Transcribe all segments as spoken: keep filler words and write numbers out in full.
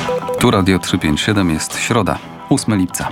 Tu Radio trzysta pięćdziesiąt siedem, jest środa, ósmego lipca.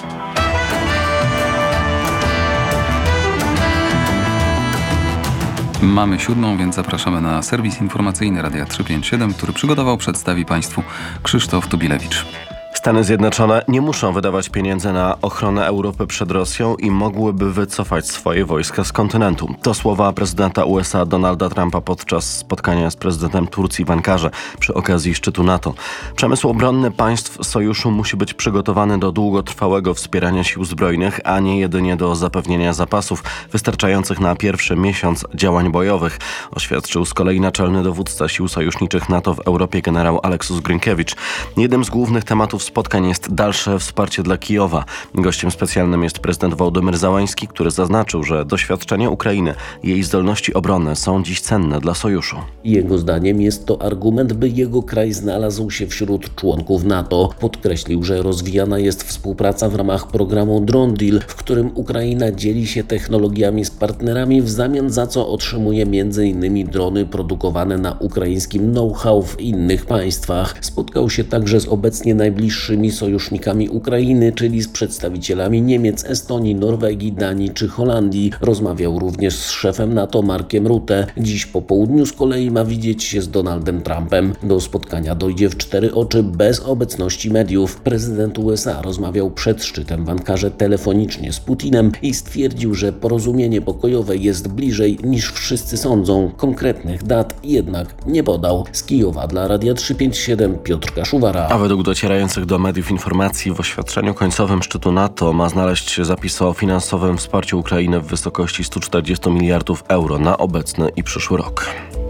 Mamy siódmą, więc zapraszamy na serwis informacyjny Radia trzysta pięćdziesiąt siedem, który przygotował, przedstawi Państwu Krzysztof Tubilewicz. Stany Zjednoczone nie muszą wydawać pieniędzy na ochronę Europy przed Rosją i mogłyby wycofać swoje wojska z kontynentu. To słowa prezydenta U S A Donalda Trumpa podczas spotkania z prezydentem Turcji w Ankarze przy okazji szczytu NATO. Przemysł obronny państw sojuszu musi być przygotowany do długotrwałego wspierania sił zbrojnych, a nie jedynie do zapewnienia zapasów wystarczających na pierwszy miesiąc działań bojowych, oświadczył z kolei naczelny dowódca sił sojuszniczych NATO w Europie generał Aleksus Grynkewicz. Jednym z głównych tematów spotkań jest dalsze wsparcie dla Kijowa. Gościem specjalnym jest prezydent Wołodymyr Załański, który zaznaczył, że doświadczenia Ukrainy i jej zdolności obronne są dziś cenne dla sojuszu. Jego zdaniem jest to argument, by jego kraj znalazł się wśród członków NATO. Podkreślił, że rozwijana jest współpraca w ramach programu Drone Deal, w którym Ukraina dzieli się technologiami z partnerami, w zamian za co otrzymuje między innymi drony produkowane na ukraińskim know-how w innych państwach. Spotkał się także z obecnie najbliższymi sojusznikami Ukrainy, czyli z przedstawicielami Niemiec, Estonii, Norwegii, Danii czy Holandii. Rozmawiał również z szefem NATO Markiem Rutte. Dziś po południu z kolei ma widzieć się z Donaldem Trumpem. Do spotkania dojdzie w cztery oczy bez obecności mediów. Prezydent U S A rozmawiał przed szczytem w Ankarze telefonicznie z Putinem i stwierdził, że porozumienie pokojowe jest bliżej niż wszyscy sądzą. Konkretnych dat jednak nie podał. Z Kijowa dla Radia trzysta pięćdziesiąt siedem Piotr Kaszuwara. A według docierających do mediów informacji w oświadczeniu końcowym szczytu NATO ma znaleźć się zapis o finansowym wsparciu Ukrainy w wysokości stu czterdziestu miliardów euro na obecny i przyszły rok.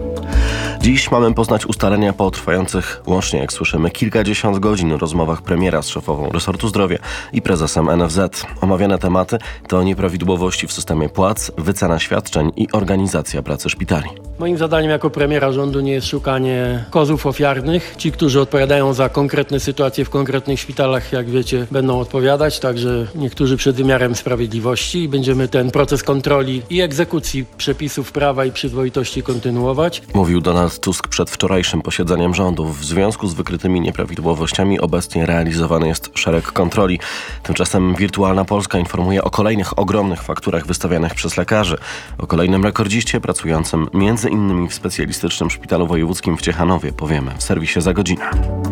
Dziś mamy poznać ustalenia po trwających łącznie, jak słyszymy, kilkadziesiąt godzin rozmowach premiera z szefową resortu zdrowia i prezesem N F Z. Omawiane tematy to nieprawidłowości w systemie płac, wycena świadczeń i organizacja pracy szpitali. Moim zadaniem jako premiera rządu nie jest szukanie kozłów ofiarnych. Ci, którzy odpowiadają za konkretne sytuacje w konkretnych szpitalach, jak wiecie, będą odpowiadać, także niektórzy przed wymiarem sprawiedliwości. Będziemy ten proces kontroli i egzekucji przepisów prawa i przyzwoitości kontynuować. Mówił Donald Tusk przed wczorajszym posiedzeniem rządu. W związku z wykrytymi nieprawidłowościami obecnie realizowany jest szereg kontroli. Tymczasem Wirtualna Polska informuje o kolejnych ogromnych fakturach wystawianych przez lekarzy. O kolejnym rekordziście pracującym między innymi w specjalistycznym szpitalu wojewódzkim w Ciechanowie powiemy w serwisie za godzinę.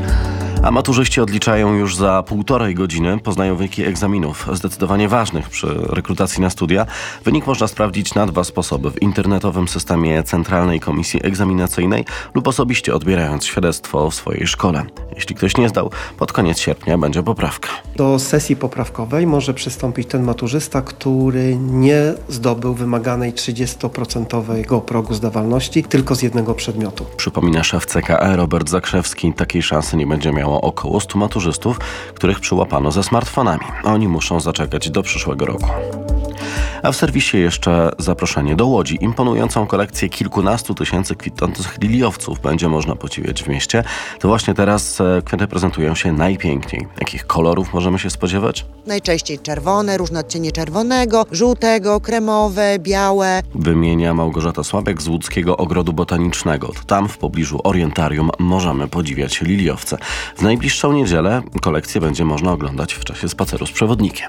A maturzyści odliczają już za półtorej godziny, poznają wyniki egzaminów zdecydowanie ważnych przy rekrutacji na studia. Wynik można sprawdzić na dwa sposoby: w internetowym systemie Centralnej Komisji Egzaminacyjnej lub osobiście odbierając świadectwo w swojej szkole. Jeśli ktoś nie zdał, pod koniec sierpnia będzie poprawka. Do sesji poprawkowej może przystąpić ten maturzysta, który nie zdobył wymaganej trzydziestoprocentowego progu zdawalności tylko z jednego przedmiotu. Przypomina szef C K E Robert Zakrzewski. Takiej szansy nie będzie miało około stu maturzystów, których przyłapano ze smartfonami. Oni muszą zaczekać do przyszłego roku. A w serwisie jeszcze zaproszenie do Łodzi. Imponującą kolekcję kilkunastu tysięcy kwitnących liliowców będzie można podziwiać w mieście. To właśnie teraz kwiaty prezentują się najpiękniej. Jakich kolorów możemy się spodziewać? Najczęściej czerwone, różne odcienie czerwonego, żółtego, kremowe, białe. Wymienia Małgorzata Słabek z Łódzkiego Ogrodu Botanicznego. To tam w pobliżu Orientarium możemy podziwiać liliowce. W najbliższą niedzielę kolekcję będzie można oglądać w czasie spaceru z przewodnikiem.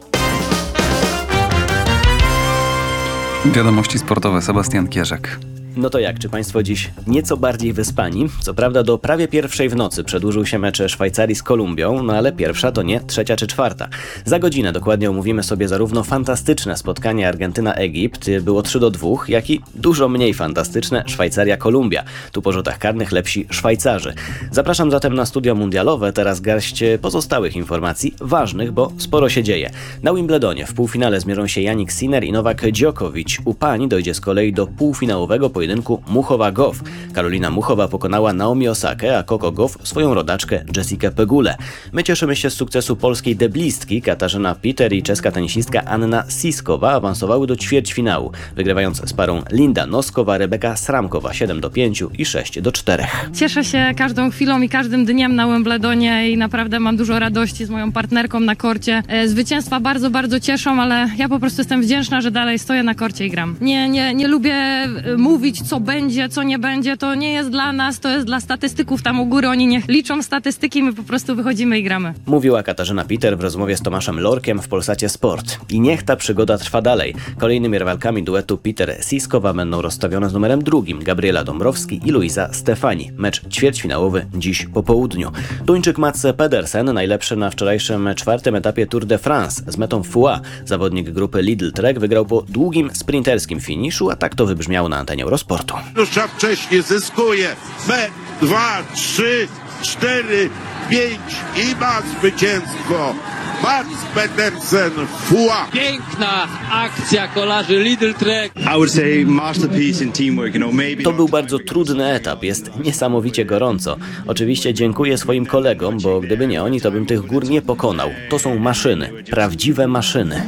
Wiadomości sportowe, Sebastian Kierzek. No to jak, czy Państwo dziś nieco bardziej wyspani? Co prawda do prawie pierwszej w nocy przedłużył się mecz Szwajcarii z Kolumbią, no ale pierwsza to nie trzecia czy czwarta. Za godzinę dokładnie omówimy sobie zarówno fantastyczne spotkanie Argentyna-Egipt, było trzy do dwóch, jak i dużo mniej fantastyczne Szwajcaria-Kolumbia. Tu po rzutach karnych lepsi Szwajcarzy. Zapraszam zatem na studio mundialowe, teraz garść pozostałych informacji, ważnych, bo sporo się dzieje. Na Wimbledonie w półfinale zmierzą się Jannik Sinner i Nowak Djokovic. U pań dojdzie z kolei do półfinałowego pojedynku Muchova-Goff. Karolina Muchowa pokonała Naomi Osakę, a Coco Gauff swoją rodaczkę Jessikę Pegulę. My cieszymy się z sukcesu polskiej deblistki. Katarzyna Peter i czeska tenisistka Anna Siskowa awansowały do ćwierćfinału, wygrywając z parą Linda Noskowa, Rebeka Sramkowa siedem do pięciu i sześć do czterech. Cieszę się każdą chwilą i każdym dniem na Wimbledonie i naprawdę mam dużo radości z moją partnerką na korcie. Zwycięstwa bardzo, bardzo cieszą, ale ja po prostu jestem wdzięczna, że dalej stoję na korcie i gram. Nie, nie, nie lubię mówić mówić, co będzie, co nie będzie, to nie jest dla nas, to jest dla statystyków tam u góry, oni niech liczą statystyki, my po prostu wychodzimy i gramy. Mówiła Katarzyna Peter w rozmowie z Tomaszem Lorkiem w Polsacie Sport. I niech ta przygoda trwa dalej. Kolejnymi rywalkami duetu Peter-Siskowa będą rozstawione z numerem drugim Gabriela Dąbrowski i Luisa Stefani. Mecz ćwierćfinałowy dziś po południu. Duńczyk Mats Pedersen, najlepszy na wczorajszym czwartym etapie Tour de France z metą Foix. Zawodnik grupy Lidl Trek wygrał po długim sprinterskim finiszu, a tak to wybrzmiało na antenie Eurosportu. Dusza wcześniej zyskuje. Me, dwa, trzy, cztery, pięć i ma zwycięstwo. Mats Pedersen, Foix. Piękna akcja kolarzy Lidl Trek. To był bardzo trudny etap, jest niesamowicie gorąco. Oczywiście dziękuję swoim kolegom, bo gdyby nie oni, to bym tych gór nie pokonał. To są maszyny, prawdziwe maszyny.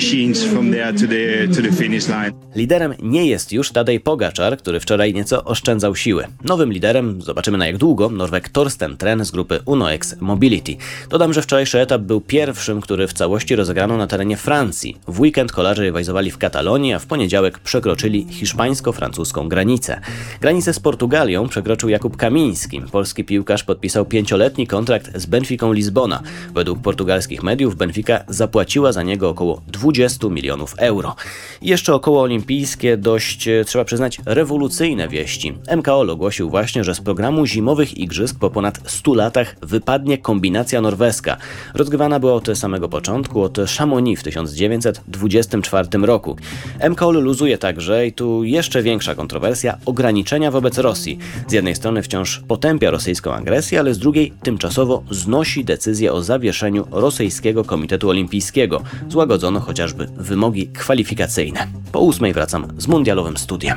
Liderem nie jest już Tadej Pogaczar, który wczoraj nieco oszczędzał siły. Nowym liderem, zobaczymy na jak długo, Norweg Torsten Tren z grupy UnoX Mobility. Dodam, że wczorajszy etap był pierwszym, który w całości rozegrano na terenie Francji. W weekend kolarze rywalizowali w Katalonii, a w poniedziałek przekroczyli hiszpańsko-francuską granicę. Granicę z Portugalią przekroczył Jakub Kamiński. Polski piłkarz podpisał pięcioletni kontrakt z Benficą Lizbona. Według portugalskich mediów Benfica zapłaciła za niego około dwadzieścia milionów euro. I jeszcze około olimpijskie, dość, trzeba przyznać, rewolucyjne wieści. M K O L ogłosił właśnie, że z programu zimowych igrzysk po ponad stu latach wypadnie kombinacja norweska. Rozgrywana była od samego początku, od Chamonix w tysiąc dziewięćset dwudziestym czwartym roku. M K O L luzuje także, i tu jeszcze większa kontrowersja, ograniczenia wobec Rosji. Z jednej strony wciąż potępia rosyjską agresję, ale z drugiej tymczasowo znosi decyzję o zawieszeniu rosyjskiego Komitetu Olimpijskiego. Złagodzono chociażby wymogi kwalifikacyjne. Po ósmej wracam z mundialowym studiem.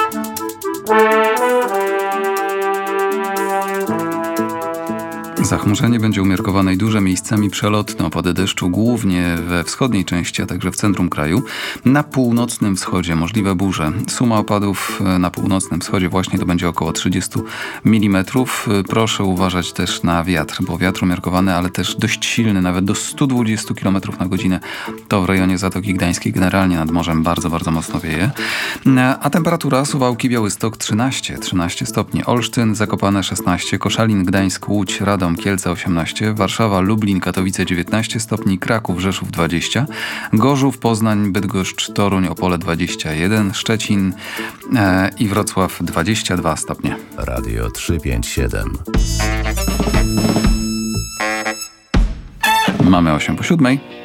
Zachmurzenie będzie umiarkowane i duże, miejscami przelotne. Opady deszczu głównie we wschodniej części, a także w centrum kraju. Na północnym wschodzie możliwe burze. Suma opadów na północnym wschodzie właśnie to będzie około trzydzieści milimetrów. Proszę uważać też na wiatr, bo wiatr umiarkowany, ale też dość silny, nawet do stu dwudziestu kilometrów na godzinę. To w rejonie Zatoki Gdańskiej, generalnie nad morzem bardzo, bardzo mocno wieje. A temperatura: Suwałki, Białystok trzynaście, trzynaście stopni, Olsztyn, Zakopane szesnaście, Koszalin, Gdańsk, Łódź, Radom, Kielce osiemnaście, Warszawa, Lublin, Katowice dziewiętnaście stopni, Kraków, Rzeszów dwadzieścia, Gorzów, Poznań, Bydgoszcz, Toruń, Opole dwadzieścia jeden, Szczecin e, i Wrocław dwadzieścia dwa stopnie. Radio trzysta pięćdziesiąt siedem. Mamy osiem po siódmej.